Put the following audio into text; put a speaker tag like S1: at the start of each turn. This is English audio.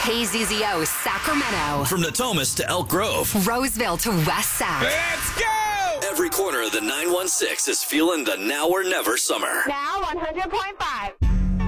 S1: KZZO Sacramento.
S2: From Natomas to Elk Grove.
S1: Roseville to West Sac.
S3: Let's go!
S2: Every corner of the 916 is feeling the now or never summer.
S4: Now 100.5.